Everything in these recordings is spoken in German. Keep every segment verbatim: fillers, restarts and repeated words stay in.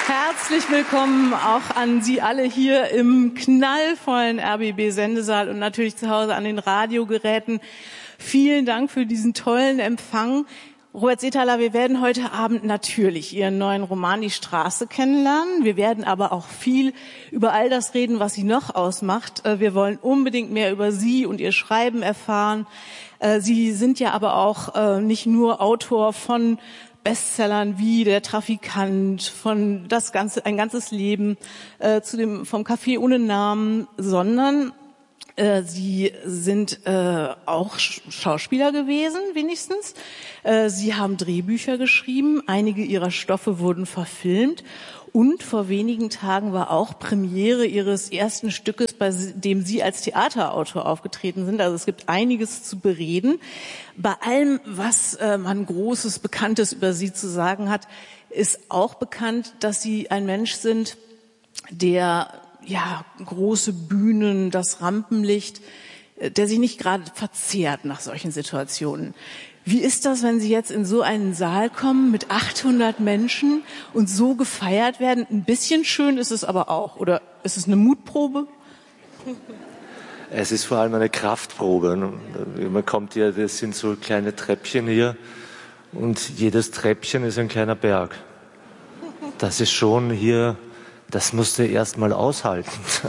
Herzlich willkommen auch an Sie alle hier im knallvollen R B B-Sendesaal und natürlich zu Hause an den Radiogeräten. Vielen Dank für diesen tollen Empfang. Robert Seethaler, wir werden heute Abend natürlich Ihren neuen Roman Die Straße kennenlernen. Wir werden aber auch viel über all das reden, was Sie noch ausmacht. Wir wollen unbedingt mehr über Sie und Ihr Schreiben erfahren. Sie sind ja aber auch nicht nur Autor von Bestsellern wie Der Trafikant, von das ganze ein ganzes Leben, äh, zu dem vom Café ohne Namen, sondern äh, Sie sind äh, auch Schauspieler gewesen, wenigstens. Äh, Sie haben Drehbücher geschrieben, einige Ihrer Stoffe wurden verfilmt. Und vor wenigen Tagen war auch Premiere Ihres ersten Stückes, bei dem Sie als Theaterautor aufgetreten sind. Also es gibt einiges zu bereden. Bei allem, was äh, man Großes, Bekanntes über Sie zu sagen hat, ist auch bekannt, dass Sie ein Mensch sind, der ja große Bühnen, das Rampenlicht, äh, der sich nicht gerade verzehrt nach solchen Situationen. Wie ist das, wenn Sie jetzt in so einen Saal kommen mit achthundert Menschen und so gefeiert werden? Ein bisschen schön ist es aber auch. Oder ist es eine Mutprobe? Es ist vor allem eine Kraftprobe. Man kommt hier, das sind so kleine Treppchen hier und jedes Treppchen ist ein kleiner Berg. Das ist schon hier, das musst du erst mal aushalten.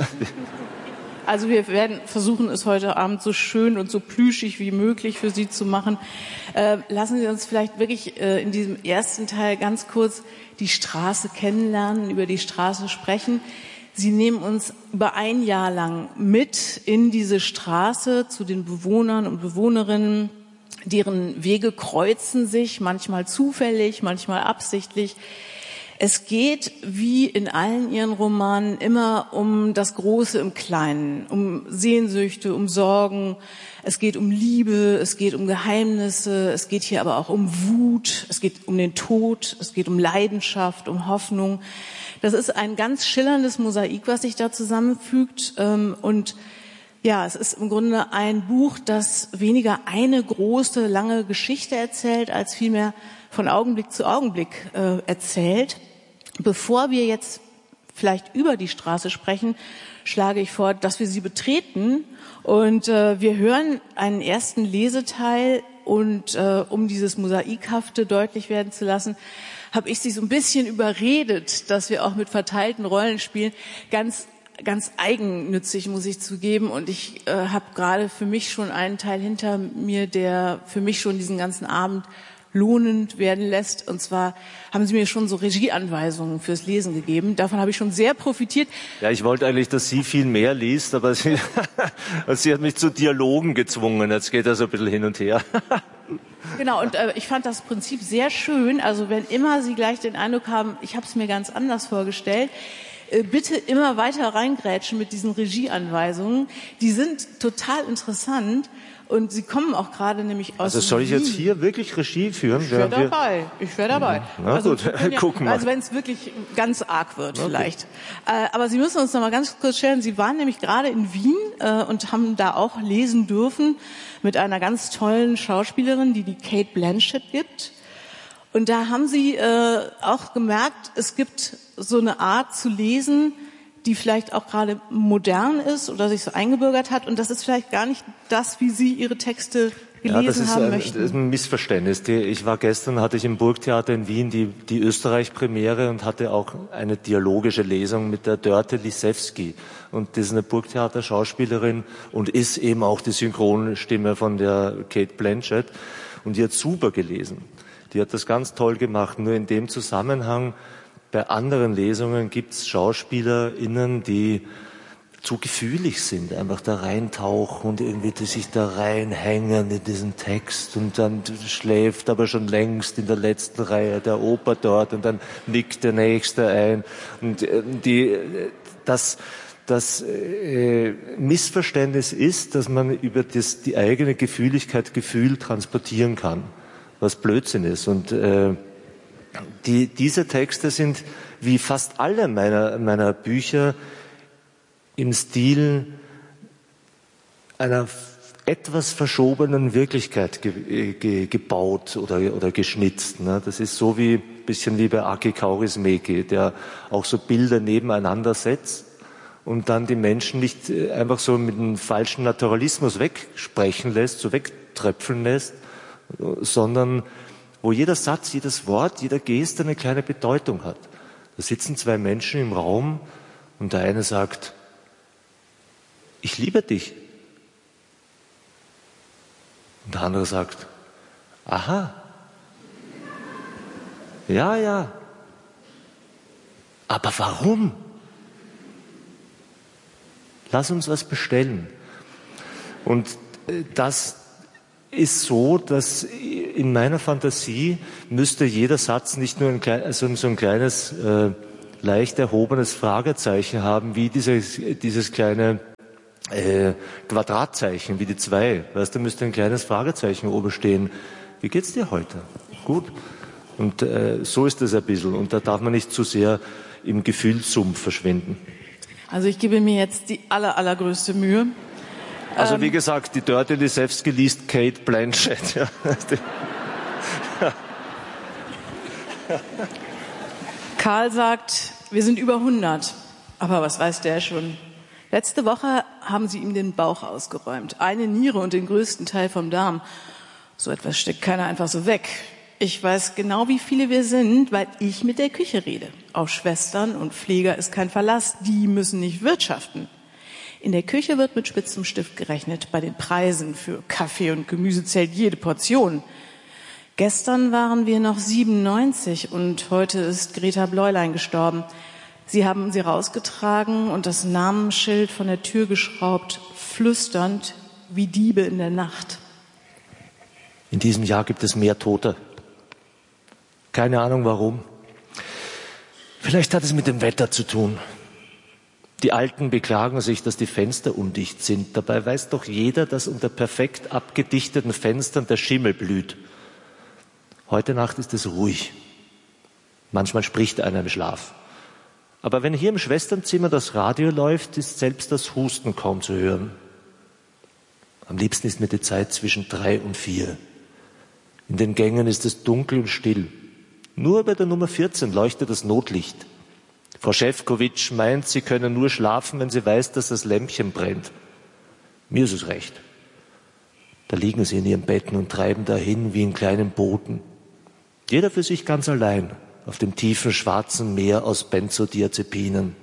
Also wir werden versuchen, es heute Abend so schön und so plüschig wie möglich für Sie zu machen. Äh, lassen Sie uns vielleicht wirklich äh, in diesem ersten Teil ganz kurz die Straße kennenlernen, über die Straße sprechen. Sie nehmen uns über ein Jahr lang mit in diese Straße zu den Bewohnern und Bewohnerinnen, deren Wege kreuzen sich, manchmal zufällig, manchmal absichtlich. Es geht, wie in allen Ihren Romanen, immer um das Große im Kleinen, um Sehnsüchte, um Sorgen. Es geht um Liebe, es geht um Geheimnisse, es geht hier aber auch um Wut, es geht um den Tod, es geht um Leidenschaft, um Hoffnung. Das ist ein ganz schillerndes Mosaik, was sich da zusammenfügt. Und ja, es ist im Grunde ein Buch, das weniger eine große, lange Geschichte erzählt, als vielmehr von Augenblick zu Augenblick äh, erzählt. Bevor wir jetzt vielleicht über die Straße sprechen, schlage ich vor, dass wir sie betreten und äh, wir hören einen ersten Leseteil und äh, um dieses Mosaikhafte deutlich werden zu lassen, habe ich sie so ein bisschen überredet, dass wir auch mit verteilten Rollen spielen. Ganz ganz eigennützig, muss ich zugeben. Und ich äh, habe gerade für mich schon einen Teil hinter mir, der für mich schon diesen ganzen Abend lohnend werden lässt. Und zwar haben Sie mir schon so Regieanweisungen fürs Lesen gegeben. Davon habe ich schon sehr profitiert. Ja, ich wollte eigentlich, dass sie viel mehr liest, aber sie, sie hat mich zu Dialogen gezwungen. Jetzt geht das so ein bisschen hin und her. Genau, und äh, ich fand das Prinzip sehr schön. Also wenn immer Sie gleich den Eindruck haben, ich habe es mir ganz anders vorgestellt, äh, bitte immer weiter reingrätschen mit diesen Regieanweisungen. Die sind total interessant. Und Sie kommen auch gerade nämlich aus Also soll ich Wien. jetzt hier wirklich Regie führen? Ich wäre dabei. Ich wäre dabei. Na also, gut, ja, gucken wir. Also wenn es wirklich ganz arg wird okay. vielleicht. Äh, aber Sie müssen uns noch mal ganz kurz stellen, Sie waren nämlich gerade in Wien äh, und haben da auch lesen dürfen mit einer ganz tollen Schauspielerin, die die Cate Blanchett gibt. Und da haben Sie äh, auch gemerkt, es gibt so eine Art zu lesen, die vielleicht auch gerade modern ist oder sich so eingebürgert hat. Und das ist vielleicht gar nicht das, wie Sie Ihre Texte gelesen ja, das ist haben ein, möchten. Das ist ein Missverständnis. Ich war gestern, hatte ich im Burgtheater in Wien die, die Österreich-Premiere und hatte auch eine dialogische Lesung mit der Dörte Lisewski. Und das ist eine Burgtheater-Schauspielerin und ist eben auch die Synchronstimme von der Cate Blanchett. Und die hat super gelesen. Die hat das ganz toll gemacht. Nur in dem Zusammenhang, bei anderen Lesungen gibt's SchauspielerInnen, die zu gefühlig sind, einfach da reintauchen und irgendwie die sich da reinhängen in diesen Text und dann schläft aber schon längst in der letzten Reihe der Oper dort und dann nickt der Nächste ein. Und die, das, das äh, Missverständnis ist, dass man über das, die eigene Gefühligkeit, Gefühl transportieren kann, was Blödsinn ist. Und äh, Die, diese Texte sind, wie fast alle meiner, meiner Bücher, im Stil einer etwas verschobenen Wirklichkeit ge, ge, gebaut oder, oder geschnitzt. Ne? Das ist so wie, bisschen wie bei Aki Kaurismäki, der auch so Bilder nebeneinander setzt und dann die Menschen nicht einfach so mit einem falschen Naturalismus wegsprechen lässt, so wegtröpfeln lässt, sondern wo jeder Satz, jedes Wort, jeder Geste eine kleine Bedeutung hat. Da sitzen zwei Menschen im Raum und der eine sagt, ich liebe dich. Und der andere sagt, aha, ja, ja, aber warum? Lass uns was bestellen. Und das ist so, dass in meiner Fantasie müsste jeder Satz nicht nur ein, klein, also so ein kleines, äh, leicht erhobenes Fragezeichen haben, wie dieses, dieses kleine äh, Quadratzeichen, wie die zwei. Weißt du, müsste ein kleines Fragezeichen oben stehen. Wie geht's dir heute? Gut. Und äh, so ist das ein bisschen. Und da darf man nicht zu sehr im Gefühlssumpf verschwinden. Also ich gebe mir jetzt die aller, allergrößte Mühe. Also wie gesagt, die Dörte Lisewski liest Kate Blanchett. Ja. Karl sagt, wir sind über hundert. Aber was weiß der schon? Letzte Woche haben sie ihm den Bauch ausgeräumt. Eine Niere und den größten Teil vom Darm. So etwas steckt keiner einfach so weg. Ich weiß genau, wie viele wir sind, weil ich mit der Küche rede. Auf Schwestern und Pfleger ist kein Verlass. Die müssen nicht wirtschaften. In der Küche wird mit spitzem Stift gerechnet. Bei den Preisen für Kaffee und Gemüse zählt jede Portion. Gestern waren wir noch siebenundneunzig und heute ist Greta Bläulein gestorben. Sie haben sie rausgetragen und das Namensschild von der Tür geschraubt, flüsternd wie Diebe in der Nacht. In diesem Jahr gibt es mehr Tote. Keine Ahnung warum. Vielleicht hat es mit dem Wetter zu tun. Die Alten beklagen sich, dass die Fenster undicht sind. Dabei weiß doch jeder, dass unter perfekt abgedichteten Fenstern der Schimmel blüht. Heute Nacht ist es ruhig. Manchmal spricht einer im Schlaf. Aber wenn hier im Schwesternzimmer das Radio läuft, ist selbst das Husten kaum zu hören. Am liebsten ist mir die Zeit zwischen drei und vier. In den Gängen ist es dunkel und still. Nur bei der Nummer vierzehn leuchtet das Notlicht. Frau Schäfkowitsch meint, sie können nur schlafen, wenn sie weiß, dass das Lämpchen brennt. Mir ist es recht. Da liegen sie in ihren Betten und treiben dahin wie in kleinen Booten. Jeder für sich ganz allein auf dem tiefen schwarzen Meer aus Benzodiazepinen.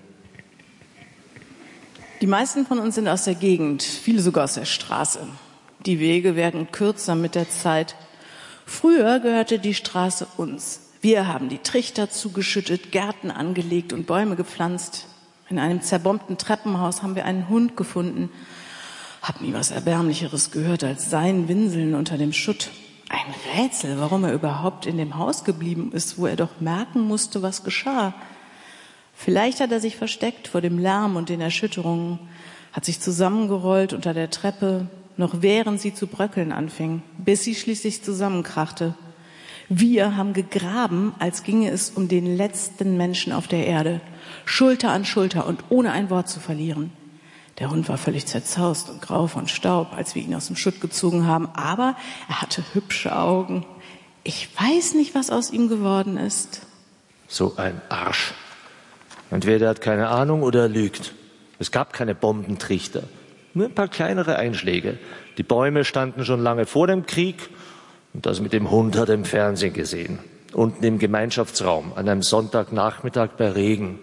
Die meisten von uns sind aus der Gegend, viele sogar aus der Straße. Die Wege werden kürzer mit der Zeit. Früher gehörte die Straße uns. Wir haben die Trichter zugeschüttet, Gärten angelegt und Bäume gepflanzt. In einem zerbombten Treppenhaus haben wir einen Hund gefunden. Hab nie was Erbärmlicheres gehört als sein Winseln unter dem Schutt. Ein Rätsel, warum er überhaupt in dem Haus geblieben ist, wo er doch merken musste, was geschah. Vielleicht hat er sich versteckt vor dem Lärm und den Erschütterungen, hat sich zusammengerollt unter der Treppe, noch während sie zu bröckeln anfing, bis sie schließlich zusammenkrachte. Wir haben gegraben, als ginge es um den letzten Menschen auf der Erde, Schulter an Schulter und ohne ein Wort zu verlieren. Der Hund war völlig zerzaust und grau von Staub, als wir ihn aus dem Schutt gezogen haben, aber er hatte hübsche Augen. Ich weiß nicht, was aus ihm geworden ist. So ein Arsch. Entweder er hat keine Ahnung oder er lügt. Es gab keine Bombentrichter, nur ein paar kleinere Einschläge. Die Bäume standen schon lange vor dem Krieg und das mit dem Hund hat er im Fernsehen gesehen. Unten im Gemeinschaftsraum, an einem Sonntagnachmittag bei Regen.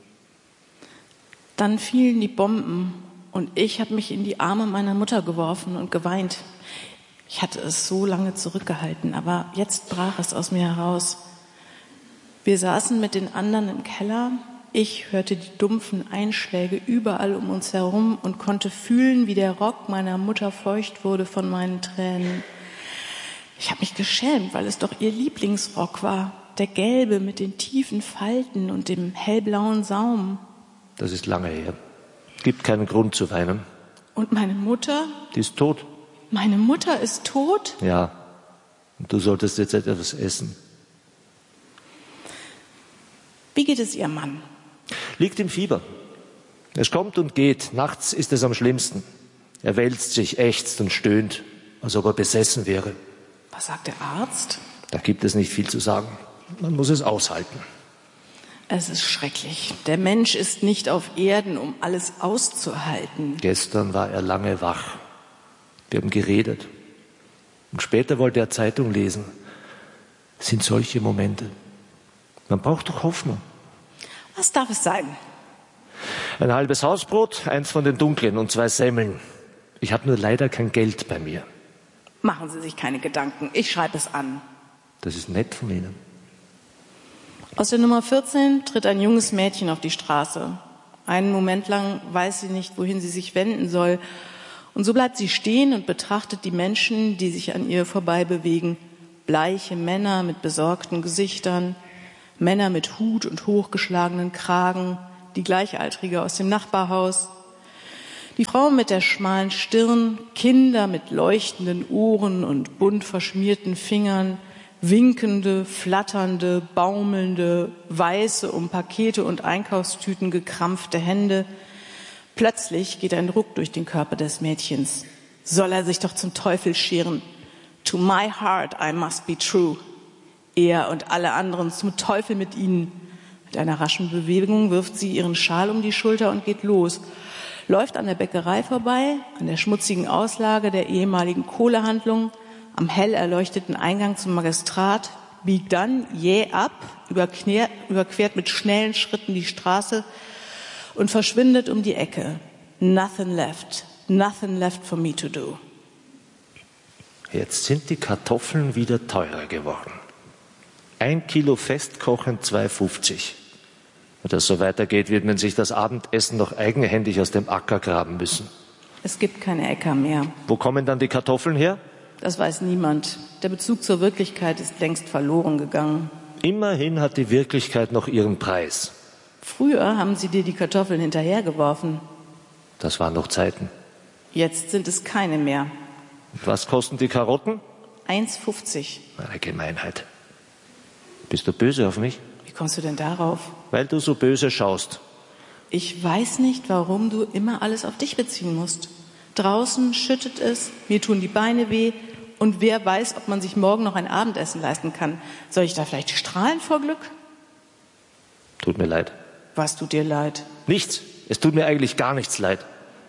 Dann fielen die Bomben und ich habe mich in die Arme meiner Mutter geworfen und geweint. Ich hatte es so lange zurückgehalten, aber jetzt brach es aus mir heraus. Wir saßen mit den anderen im Keller. Ich hörte die dumpfen Einschläge überall um uns herum und konnte fühlen, wie der Rock meiner Mutter feucht wurde von meinen Tränen. Ich habe mich geschämt, weil es doch ihr Lieblingsrock war. Der gelbe mit den tiefen Falten und dem hellblauen Saum. Das ist lange her. Gibt keinen Grund zu weinen. Und meine Mutter? Die ist tot. Meine Mutter ist tot? Ja. Und du solltest jetzt etwas essen. Wie geht es Ihrem Mann? Liegt im Fieber. Es kommt und geht. Nachts ist es am schlimmsten. Er wälzt sich, ächzt und stöhnt, als ob er besessen wäre. Was sagt der Arzt? Da gibt es nicht viel zu sagen. Man muss es aushalten. Es ist schrecklich. Der Mensch ist nicht auf Erden, um alles auszuhalten. Gestern war er lange wach. Wir haben geredet. Und später wollte er Zeitung lesen. Es sind solche Momente. Man braucht doch Hoffnung. Was darf es sein? Ein halbes Hausbrot, eins von den dunklen und zwei Semmeln. Ich habe nur leider kein Geld bei mir. Machen Sie sich keine Gedanken. Ich schreibe es an. Das ist nett von Ihnen. Aus der Nummer vierzehn tritt ein junges Mädchen auf die Straße. Einen Moment lang weiß sie nicht, wohin sie sich wenden soll. Und so bleibt sie stehen und betrachtet die Menschen, die sich an ihr vorbei bewegen. Bleiche Männer mit besorgten Gesichtern, Männer mit Hut und hochgeschlagenen Kragen, die Gleichaltrige aus dem Nachbarhaus, die Frau mit der schmalen Stirn, Kinder mit leuchtenden Ohren und bunt verschmierten Fingern, winkende, flatternde, baumelnde, weiße, um Pakete und Einkaufstüten gekrampfte Hände. Plötzlich geht ein Ruck durch den Körper des Mädchens. Soll er sich doch zum Teufel scheren? To my heart I must be true. Er und alle anderen zum Teufel mit ihnen. Mit einer raschen Bewegung wirft sie ihren Schal um die Schulter und geht los. Läuft an der Bäckerei vorbei, an der schmutzigen Auslage der ehemaligen Kohlehandlung, am hell erleuchteten Eingang zum Magistrat, biegt dann jäh ab, überquert, überquert mit schnellen Schritten die Straße und verschwindet um die Ecke. Nothing left, nothing left for me to do. Jetzt sind die Kartoffeln wieder teurer geworden. Ein Kilo Festkochen zwei fünfzig. Wenn das so weitergeht, wird man sich das Abendessen noch eigenhändig aus dem Acker graben müssen. Es gibt keine Äcker mehr. Wo kommen dann die Kartoffeln her? Das weiß niemand. Der Bezug zur Wirklichkeit ist längst verloren gegangen. Immerhin hat die Wirklichkeit noch ihren Preis. Früher haben sie dir die Kartoffeln hinterhergeworfen. Das waren noch Zeiten. Jetzt sind es keine mehr. Und was kosten die Karotten? eins fünfzig. Eine Gemeinheit. Bist du böse auf mich? Wie kommst du denn darauf? Weil du so böse schaust. Ich weiß nicht, warum du immer alles auf dich beziehen musst. Draußen schüttet es, mir tun die Beine weh und wer weiß, ob man sich morgen noch ein Abendessen leisten kann. Soll ich da vielleicht strahlen vor Glück? Tut mir leid. Was tut dir leid? Nichts. Es tut mir eigentlich gar nichts leid.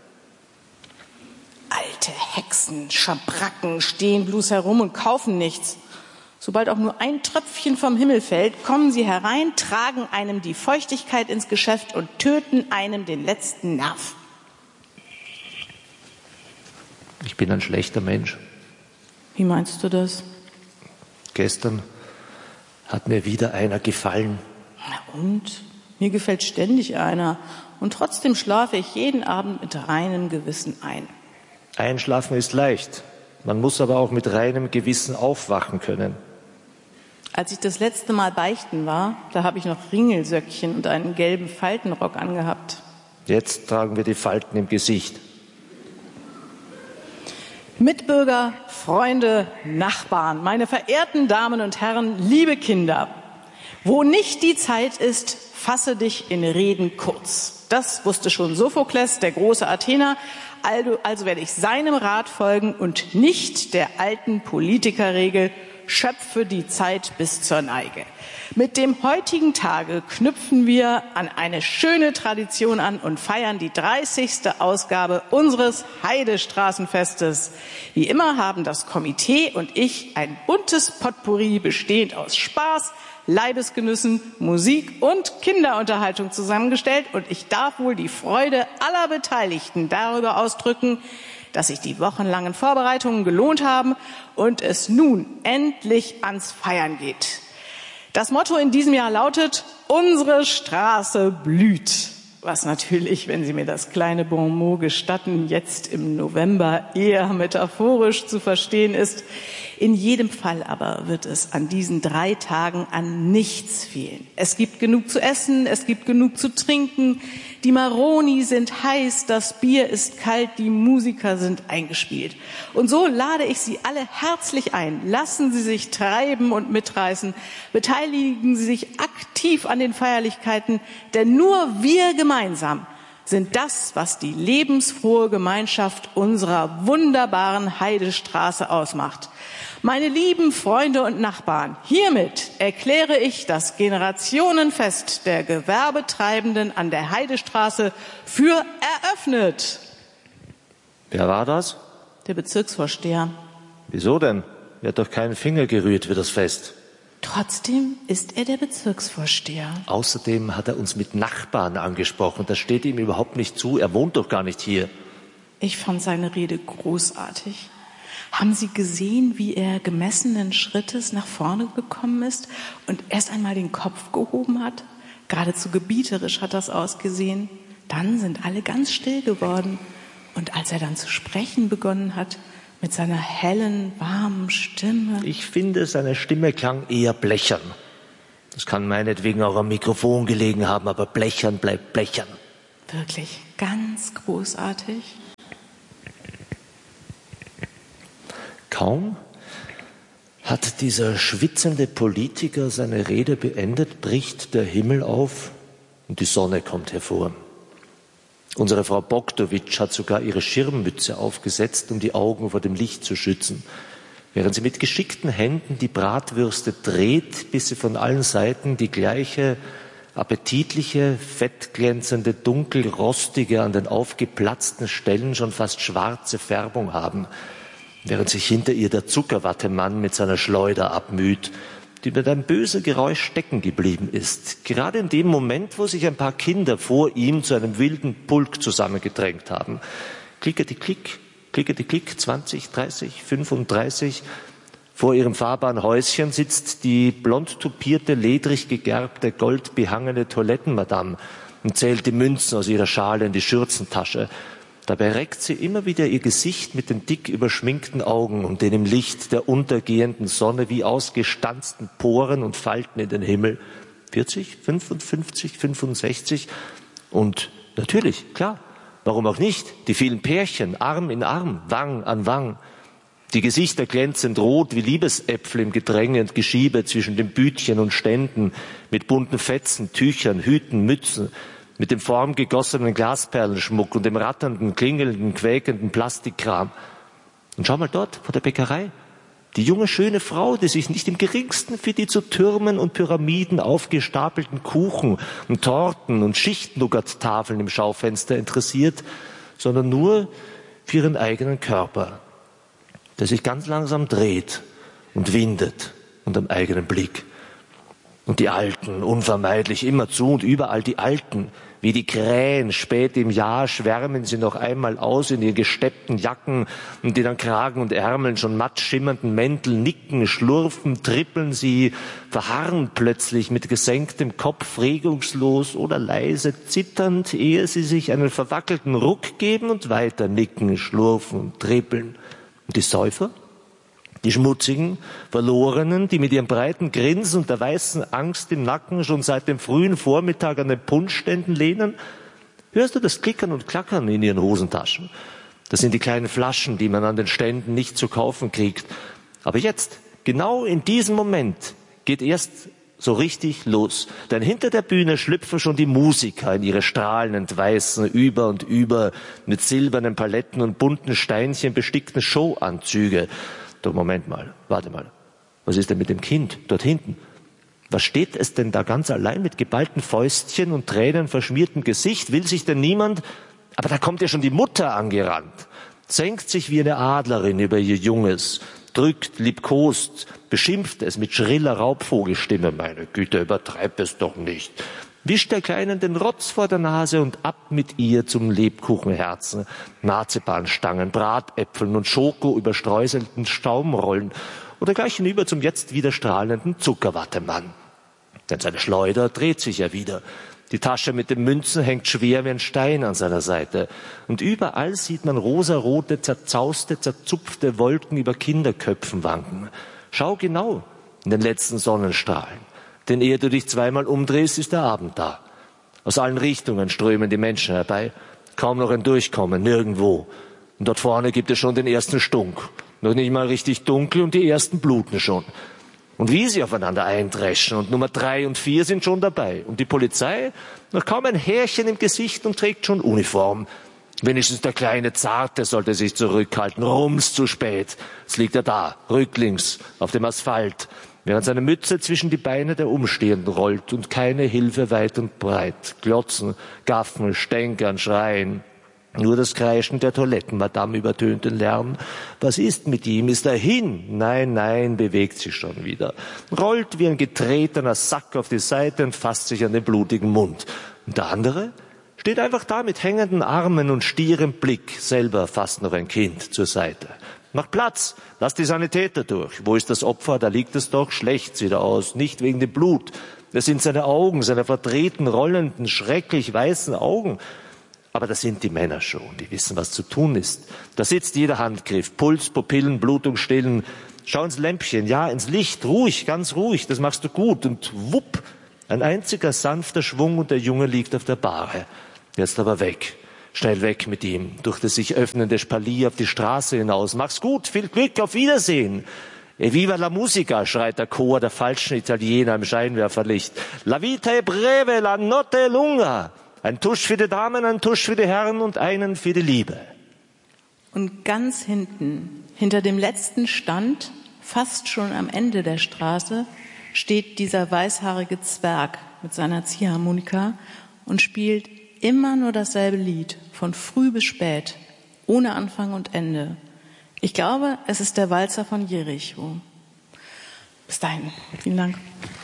Alte Hexen, Schabracken stehen bloß herum und kaufen nichts. Sobald auch nur ein Tröpfchen vom Himmel fällt, kommen sie herein, tragen einem die Feuchtigkeit ins Geschäft und töten einem den letzten Nerv. Ich bin ein schlechter Mensch. Wie meinst du das? Gestern hat mir wieder einer gefallen. Na und? Mir gefällt ständig einer. Und trotzdem schlafe ich jeden Abend mit reinem Gewissen ein. Einschlafen ist leicht. Man muss aber auch mit reinem Gewissen aufwachen können. Als ich das letzte Mal beichten war, da habe ich noch Ringelsöckchen und einen gelben Faltenrock angehabt. Jetzt tragen wir die Falten im Gesicht. Mitbürger, Freunde, Nachbarn, meine verehrten Damen und Herren, liebe Kinder. Wo nicht die Zeit ist, fasse dich in Reden kurz. Das wusste schon Sophokles, der große Athener. Also, also werde ich seinem Rat folgen und nicht der alten Politikerregel, schöpfe die Zeit bis zur Neige. Mit dem heutigen Tage knüpfen wir an eine schöne Tradition an und feiern die dreißigste Ausgabe unseres Heidestraßenfestes. Wie immer haben das Komitee und ich ein buntes Potpourri bestehend aus Spaß, Leibesgenüssen, Musik und Kinderunterhaltung zusammengestellt und ich darf wohl die Freude aller Beteiligten darüber ausdrücken, dass sich die wochenlangen Vorbereitungen gelohnt haben und es nun endlich ans Feiern geht. Das Motto in diesem Jahr lautet, unsere Straße blüht. Was natürlich, wenn Sie mir das kleine Bon mot gestatten, jetzt im November eher metaphorisch zu verstehen ist. In jedem Fall aber wird es an diesen drei Tagen an nichts fehlen. Es gibt genug zu essen, es gibt genug zu trinken, die Maroni sind heiß, das Bier ist kalt, die Musiker sind eingespielt. Und so lade ich Sie alle herzlich ein. Lassen Sie sich treiben und mitreißen. Beteiligen Sie sich aktiv an den Feierlichkeiten, denn nur wir gemeinsam sind das, was die lebensfrohe Gemeinschaft unserer wunderbaren Heidestraße ausmacht. Meine lieben Freunde und Nachbarn, hiermit erkläre ich das Generationenfest der Gewerbetreibenden an der Heidestraße für eröffnet. Wer war das? Der Bezirksvorsteher. Wieso denn? Er hat doch keinen Finger gerührt für das Fest. Trotzdem ist er der Bezirksvorsteher. Außerdem hat er uns mit Nachbarn angesprochen. Das steht ihm überhaupt nicht zu. Er wohnt doch gar nicht hier. Ich fand seine Rede großartig. Haben Sie gesehen, wie er gemessenen Schrittes nach vorne gekommen ist und erst einmal den Kopf gehoben hat? Geradezu gebieterisch hat das ausgesehen. Dann sind alle ganz still geworden. Und als er dann zu sprechen begonnen hat, mit seiner hellen, warmen Stimme. Ich finde, seine Stimme klang eher blechern. Das kann meinetwegen auch am Mikrofon gelegen haben, aber blechern bleibt blechern. Wirklich ganz großartig. Kaum hat dieser schwitzende Politiker seine Rede beendet, bricht der Himmel auf und die Sonne kommt hervor. Unsere Frau Bogdowitsch hat sogar ihre Schirmmütze aufgesetzt, um die Augen vor dem Licht zu schützen, während sie mit geschickten Händen die Bratwürste dreht, bis sie von allen Seiten die gleiche appetitliche, fettglänzende, dunkelrostige, an den aufgeplatzten Stellen schon fast schwarze Färbung haben, während sich hinter ihr der Zuckerwattemann mit seiner Schleuder abmüht, die mit einem bösen Geräusch stecken geblieben ist. Gerade in dem Moment, wo sich ein paar Kinder vor ihm zu einem wilden Pulk zusammengedrängt haben. Klickety-klick, klickety-klick, zwanzig, dreißig, fünfunddreißig. Vor ihrem fahrbaren Häuschen sitzt die blond tupierte, ledrig gegerbte, goldbehangene Toilettenmadame und zählt die Münzen aus ihrer Schale in die Schürzentasche. Dabei reckt sie immer wieder ihr Gesicht mit den dick überschminkten Augen und den im Licht der untergehenden Sonne wie ausgestanzten Poren und Falten in den Himmel. vierzig, fünfundfünfzig, fünfundsechzig und natürlich, klar, warum auch nicht, die vielen Pärchen, Arm in Arm, Wang an Wang. Die Gesichter glänzend rot wie Liebesäpfel im Gedränge und Geschiebe zwischen den Bütchen und Ständen mit bunten Fetzen, Tüchern, Hüten, Mützen, mit dem formgegossenen Glasperlenschmuck und dem ratternden, klingelnden, quäkenden Plastikkram. Und schau mal dort vor der Bäckerei. Die junge, schöne Frau, die sich nicht im geringsten für die zu Türmen und Pyramiden aufgestapelten Kuchen und Torten und Schichtnugget-Tafeln im Schaufenster interessiert, sondern nur für ihren eigenen Körper, der sich ganz langsam dreht und windet unter dem eigenen Blick. Und die Alten, unvermeidlich, immerzu und überall die Alten, wie die Krähen, spät im Jahr schwärmen sie noch einmal aus in ihren gesteppten Jacken und in den Kragen und Ärmeln schon matt schimmernden Mäntel, nicken, schlurfen, trippeln sie, verharren plötzlich mit gesenktem Kopf, regungslos oder leise, zitternd, ehe sie sich einen verwackelten Ruck geben und weiter nicken, schlurfen und trippeln. Und die Säufer? Die schmutzigen, verlorenen, die mit ihrem breiten Grinsen und der weißen Angst im Nacken schon seit dem frühen Vormittag an den Punschständen lehnen, hörst du das Klickern und Klackern in ihren Hosentaschen. Das sind die kleinen Flaschen, die man an den Ständen nicht zu kaufen kriegt. Aber jetzt, genau in diesem Moment, geht erst so richtig los. Denn hinter der Bühne schlüpfen schon die Musiker in ihre strahlend weißen, über und über mit silbernen Paletten und bunten Steinchen bestickten Showanzüge. Doch Moment mal, warte mal. Was ist denn mit dem Kind dort hinten? Was steht es denn da ganz allein mit geballten Fäustchen und tränenverschmiertem Gesicht? Will sich denn niemand? Aber da kommt ja schon die Mutter angerannt, senkt sich wie eine Adlerin über ihr Junges, drückt, liebkost, beschimpft es mit schriller Raubvogelstimme. Meine Güte, übertreib es doch nicht. Wischt der Kleinen den Rotz vor der Nase und ab mit ihr zum Lebkuchenherzen. Marzipanstangen, Bratäpfeln und Schoko überstreuselten Staumrollen oder gleich hinüber zum jetzt wieder strahlenden Zuckerwattemann. Denn seine Schleuder dreht sich ja wieder. Die Tasche mit den Münzen hängt schwer wie ein Stein an seiner Seite. Und überall sieht man rosarote, zerzauste, zerzupfte Wolken über Kinderköpfen wanken. Schau genau in den letzten Sonnenstrahlen. Denn ehe du dich zweimal umdrehst, ist der Abend da. Aus allen Richtungen strömen die Menschen herbei. Kaum noch ein Durchkommen, nirgendwo. Und dort vorne gibt es schon den ersten Stunk. Noch nicht mal richtig dunkel und die ersten bluten schon. Und wie sie aufeinander eindreschen. Und Nummer drei und vier sind schon dabei. Und die Polizei, noch kaum ein Härchen im Gesicht und trägt schon Uniform. Wenigstens der kleine Zarte sollte sich zurückhalten. Rums zu spät. Jetzt liegt er da, rücklings, auf dem Asphalt, während seine Mütze zwischen die Beine der Umstehenden rollt und keine Hilfe weit und breit. Glotzen, gaffen, stänkern, schreien. Nur das Kreischen der Toilettenmadame übertönt den Lärm. Was ist mit ihm? Ist er hin? Nein, nein, bewegt sich schon wieder. Rollt wie ein getretener Sack auf die Seite und fasst sich an den blutigen Mund. Und der andere steht einfach da mit hängenden Armen und stierem Blick, selber fast noch ein Kind zur Seite. Mach Platz, lass die Sanitäter durch. Wo ist das Opfer? Da liegt es doch, schlecht sieht er aus, nicht wegen dem Blut. Das sind seine Augen, seine verdrehten, rollenden, schrecklich weißen Augen. Aber das sind die Männer schon, die wissen, was zu tun ist. Da sitzt jeder Handgriff, Puls, Pupillen, Blutung stillen. Schau ins Lämpchen, ja, ins Licht, ruhig, ganz ruhig, das machst du gut. Und wupp, ein einziger sanfter Schwung und der Junge liegt auf der Bahre. Jetzt aber weg, schnell weg mit ihm, durch das sich öffnende Spalier auf die Straße hinaus. Mach's gut, viel Glück, auf Wiedersehen. E viva la musica, schreit der Chor der falschen Italiener im Scheinwerferlicht. La vita è breve, la notte è lunga. Ein Tusch für die Damen, ein Tusch für die Herren und einen für die Liebe. Und ganz hinten, hinter dem letzten Stand, fast schon am Ende der Straße, steht dieser weißhaarige Zwerg mit seiner Ziehharmonika und spielt immer nur dasselbe Lied, von früh bis spät, ohne Anfang und Ende. Ich glaube, es ist der Walzer von Jericho. Bis dahin. Vielen Dank.